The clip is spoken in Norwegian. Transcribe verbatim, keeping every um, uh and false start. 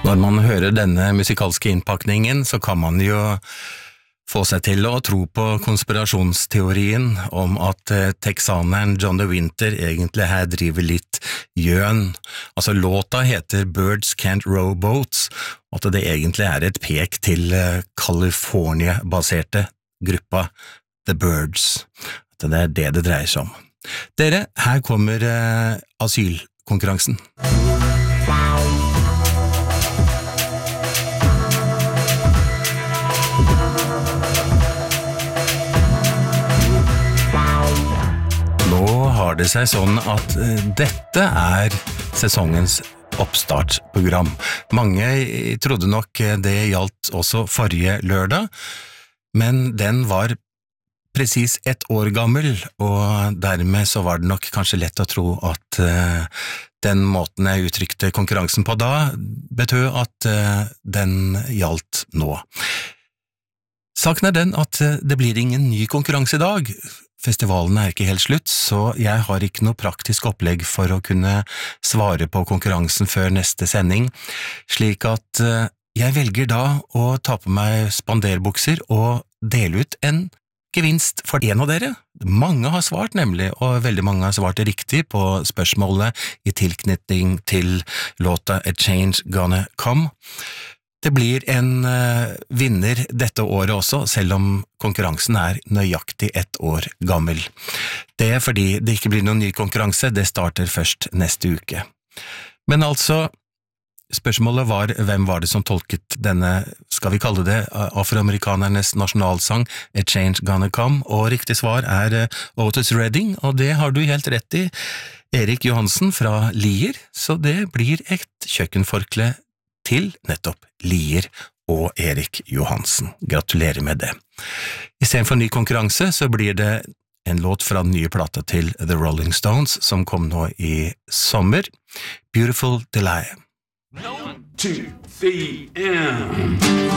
Når man hører denne musikalske innpakningen, så kan man jo få seg til å tro på konspirasjonsteorien om at eh, texaneren John de Winter egentlig her driver litt gjøn. Altså låta heter Birds Can't Row Boats, og at det egentlig er et pek til eh, California-baserte gruppa The Birds. At det er det det dreier seg om. Dere, her kommer eh, asylkonkurransen. Nå har det seg sånn at dette er sesongens oppstartsprogram. Mange trodde nok det gjaldt også forrige lørdag, men den var precis ett år gammel, og dermed så var det nok kanskje lett å tro at uh, den måten jeg uttrykte konkurransen på da betød at uh, den gjaldt nå. Saken er den at uh, det blir ingen ny konkurranse i dag. Festivalen er ikke helt slutt, så jeg har ikke noe praktisk opplegg for å kunne svare på konkurransen før neste sending, slik at uh, jeg velger da å ta på meg spanderbukser og dele ut en gevinst for en av dere. Mange har svart nemlig, og veldig mange har svart riktig på spørsmålet i tilknytning til låta A Change Gonna Come. Det blir en uh, vinner dette året også, selv om konkurransen er nøyaktig ett år gammel. Det er fordi det ikke blir noen ny konkurranse, det starter først neste uke. Men altså, spørsmålet var hvem var det som tolket denne, skal vi kalle det, afroamerikanernes nasjonalsang A Change Gonna Come, og riktig svar er uh, Otis Redding, og det har du helt rett i, Erik Johansen fra Lier, så det blir et kjøkkenforkle til nettopp Lier og Erik Johansen. Gratulerer med det. I stedet for ny konkurranse så blir det en låt fra den nye plata til The Rolling Stones som kom nå i sommer. Beautiful Delilah. One, two, three, and...